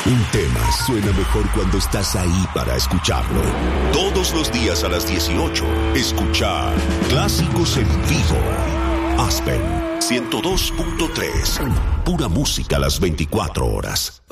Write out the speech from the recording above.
Un tema suena mejor cuando estás ahí para escucharlo. Todos los días a las 18, escucha Clásicos en Vivo. Aspen 102.3. Pura música a las 24 horas.